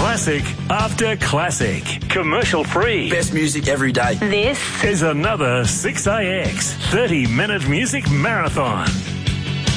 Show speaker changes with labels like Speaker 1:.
Speaker 1: Classic after classic. Commercial free.
Speaker 2: Best music every day.
Speaker 3: This
Speaker 1: is another 6AX 30-minute music marathon.